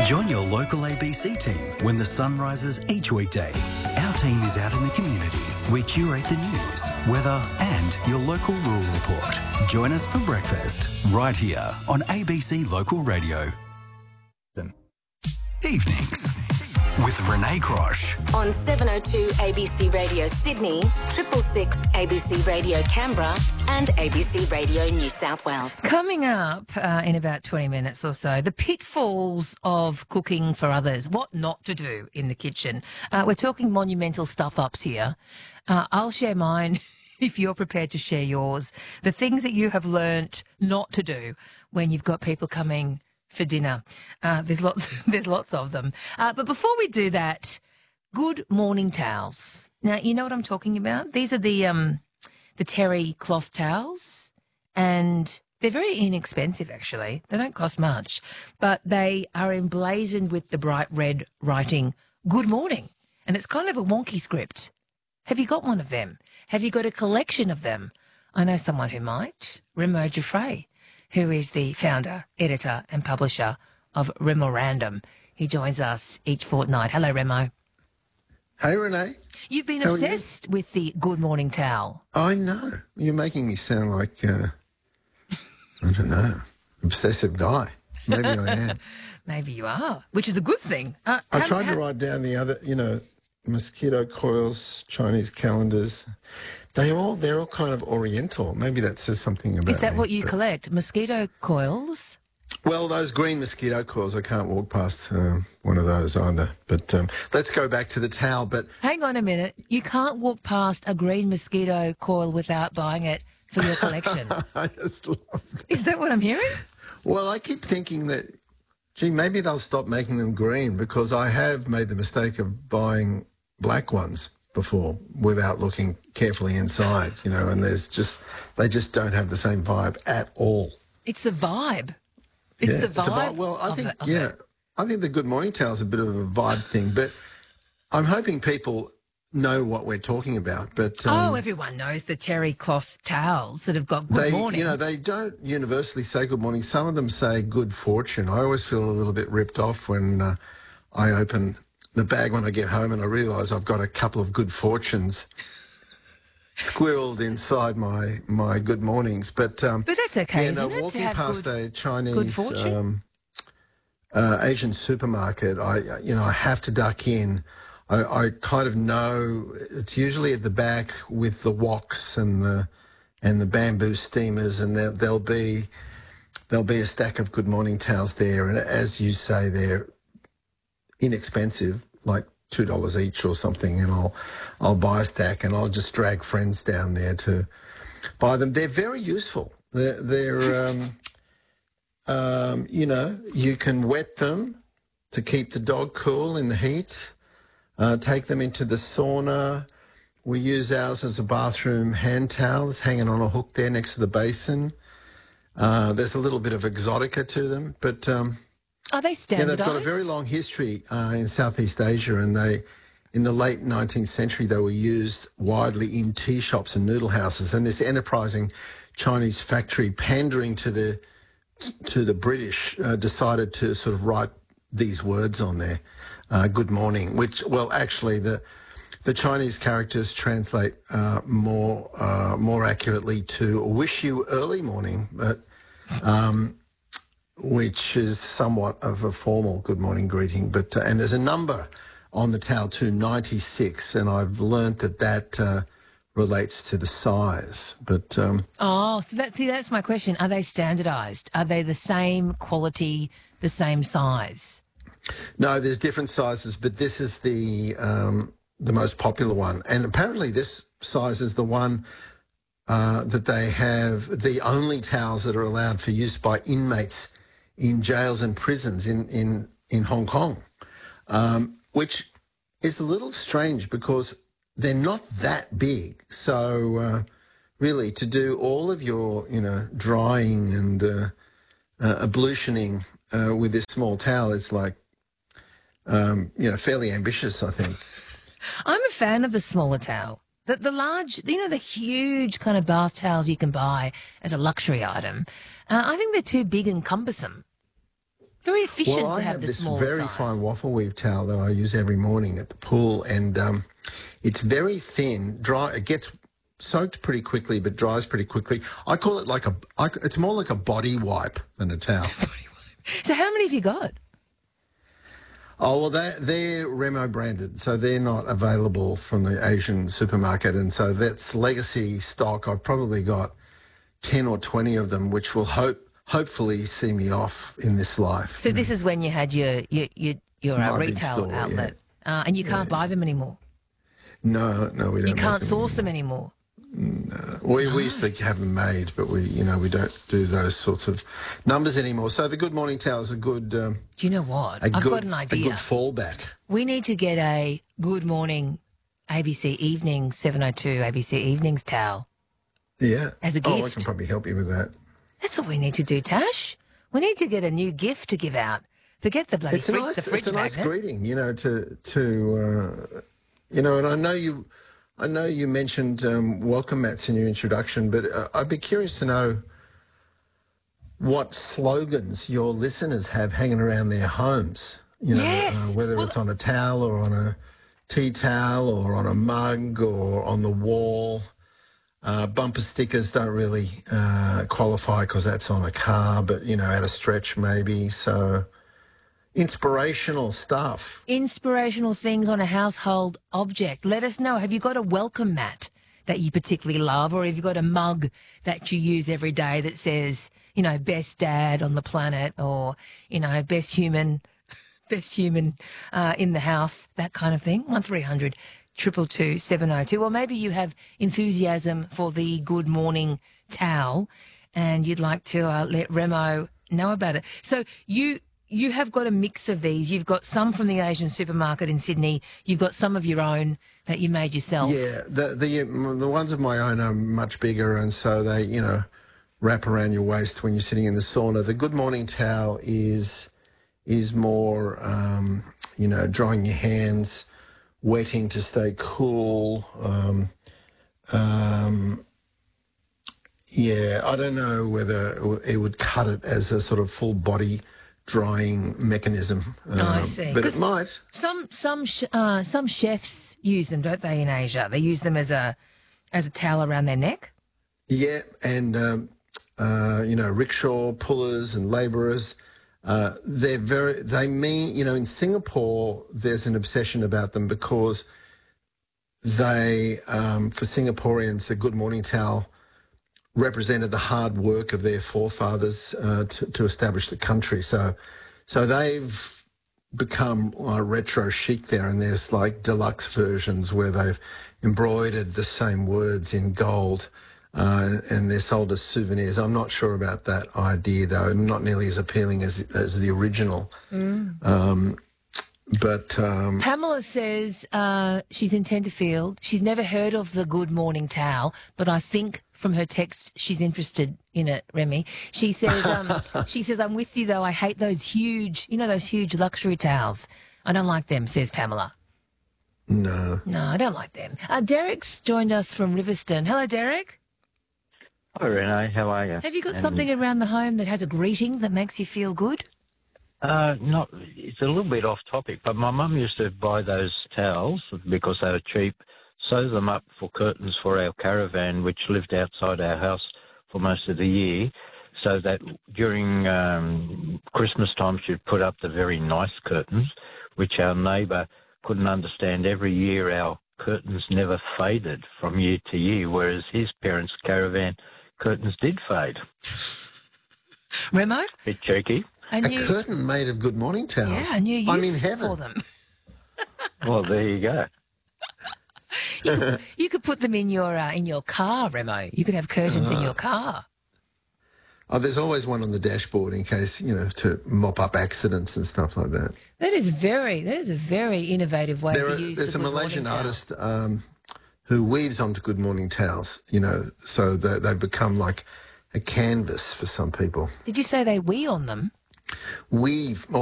Join your local ABC team when the sun rises each weekday. Our team is out in the community. We curate the news, weather and your local rural report. Join us for breakfast right here on ABC Local Radio. Evenings with Renee Crosh. On 702 ABC Radio Sydney, 666 ABC Radio Canberra and ABC Radio New South Wales. Coming up in about 20 minutes or so, the pitfalls of cooking for others, what not to do in the kitchen. We're talking monumental stuff-ups here. I'll share mine if you're prepared to share yours. The things that you have learnt not to do when you've got people coming for dinner. There's lots of them. But before we do that, good morning towels. Now, you know what I'm talking about? These are the terry cloth towels, and they're very inexpensive, actually. They don't cost much, but they are emblazoned with the bright red writing, good morning. And it's kind of a wonky script. Have you got one of them? Have you got a collection of them? I know someone who might. Remo Giuffre, who is the founder, editor and publisher of Remorandum. He joins us each fortnight. Hello, Remo. Hey, Renee. You've been obsessed with the good morning towel. I know. You're making me sound like, I don't know, obsessive guy. Maybe I am. Maybe you are, which is a good thing. I tried to write down the other, mosquito coils, Chinese calendars. They're all kind of oriental. Maybe that says something about Is that me, what you collect? Mosquito coils? Well, those green mosquito coils, I can't walk past one of those either. But let's go back to the towel. But hang on a minute. You can't walk past a green mosquito coil without buying it for your collection. I just love that. Is that what I'm hearing? Well, I keep thinking that, gee, maybe they'll stop making them green, because I have made the mistake of buying black ones before without looking carefully inside, and they just don't have the same vibe at all. It's the vibe. It's the vibe. Well, I think the good morning towel is a bit of a vibe thing, but I'm hoping people know what we're talking about. But everyone knows the terry cloth towels that have got good morning. They don't universally say good morning. Some of them say good fortune. I always feel a little bit ripped off when I open the bag when I get home and I realise I've got a couple of good fortunes squirreled inside my good mornings. But that's okay, isn't it? Walking past a Chinese Asian supermarket, I have to duck in. I kind of know it's usually at the back with the woks and the bamboo steamers, and there'll be a stack of good morning towels there, and as you say, they're inexpensive, like $2 each or something, and I'll buy a stack and I'll just drag friends down there to buy them. They're very useful. They're you can wet them to keep the dog cool in the heat. Take them into the sauna. We use ours as a bathroom hand towel. It's hanging on a hook there next to the basin. There's a little bit of exotica to them, but are they standardised? Yeah, they've got a very long history in Southeast Asia, and in the late 19th century, they were used widely in tea shops and noodle houses. And this enterprising Chinese factory, pandering to the British, decided to sort of write these words on there, good morning, which, well, actually the Chinese characters translate more accurately to wish you early morning, but which is somewhat of a formal good morning greeting. But and there's a number on the towel too, 96, and I've learnt that relates to the size. But so that's my question. Are they standardised? Are they the same quality, the same size? No, there's different sizes, but this is the most popular one, and apparently this size is the one that they have, the only towels that are allowed for use by inmates in jails and prisons in Hong Kong, which is a little strange because they're not that big. So really, to do all of your, drying and ablutioning with this small towel is like, fairly ambitious, I think. I'm a fan of the smaller towel. The large, the huge kind of bath towels you can buy as a luxury item, I think they're too big and cumbersome Very efficient Well, I to have have the this smaller very size. fine waffle weave towel that I use every morning at the pool, and it's very thin, dry. It gets soaked pretty quickly, but dries pretty quickly. I call it like it's more like a body wipe than a towel. So how many have you got? Oh, well, they're Remo branded, so they're not available from the Asian supermarket, and so that's legacy stock. I've probably got 10 or 20 of them, which will hopefully see me off in this life. So this is when you had your My big retail store, outlet, and you can't buy them anymore. No, we don't. You can't make them source them anymore. We used to have them made, but we don't do those sorts of numbers anymore. So the Good Morning Towel is a good. Do you know what? I've got an A idea. good fallback. We need to get a Good Morning ABC Evenings 702 ABC Evenings towel Yeah. as a Oh, I gift. can probably help you with that. That's what we need to do, Tash. We need to get a new gift to give out. Forget the bloody It's a nice, the fridge it's a nice magnet. greeting, and I know you mentioned welcome mats in your introduction, but I'd be curious to know what slogans your listeners have hanging around their homes. Yes. Whether Well, it's on a towel or on a tea towel or on a mug or on the wall. Bumper stickers don't really qualify because that's on a car, but, at a stretch maybe. So inspirational stuff. inspirational things on a household object. Let us know. Have you got a welcome mat that you particularly love, or have you got a mug that you use every day that says, best dad on the planet, or, best human in the house, that kind of thing? 1300 222 702. Or maybe you have enthusiasm for the Good Morning Towel and you'd like to let Remo know about it. So you have got a mix of these. You've got some from the Asian supermarket in Sydney. You've got some of your own that you made yourself. Yeah, the ones of my own are much bigger, and so they, wrap around your waist when you're sitting in the sauna. The Good Morning Towel is more, drying your hands, wetting to stay cool. I don't know whether it would cut it as a sort of full body drying mechanism. I see. But it might. Some chefs use them, don't they, in Asia? They use them as a towel around their neck. Yeah, and rickshaw pullers and labourers. In Singapore, there's an obsession about them because they, for Singaporeans, the Good Morning Towel represented the hard work of their forefathers to establish the country. So they've become retro chic there, and there's like deluxe versions where they've embroidered the same words in gold, and they're sold as souvenirs. I'm not sure about that idea, though. Not nearly as appealing as the original. Pamela says she's in Tenterfield. She's never heard of the Good Morning Towel, but I think from her text she's interested in it, Remy. She says, I'm with you, though. I hate those huge luxury towels. I don't like them, says Pamela. No, I don't like them. Derek's joined us from Riverstone. Hello, Derek. Hi, Renee. How are you? Have you got something around the home that has a greeting that makes you feel good? It's a little bit off topic, but my mum used to buy those towels because they were cheap, sew them up for curtains for our caravan, which lived outside our house for most of the year, so that during Christmas time she'd put up the very nice curtains, which our neighbour couldn't understand. Every year our curtains never faded from year to year, whereas his parents' caravan curtains did fade. Remo? Bit cheeky. a curtain made of Good Morning Towels. Yeah, a new use I'm in heaven. for them. Well, there you go. You could put them in your car, Remo. You could have curtains in your car. Oh, there's always one on the dashboard in case, to mop up accidents and stuff like that. That is a very innovative way to use There's the a Good Malaysian Morning artist who weaves onto Good Morning Towels, so they become like a canvas for some people. Towel. Did you say they wee on them? Weave.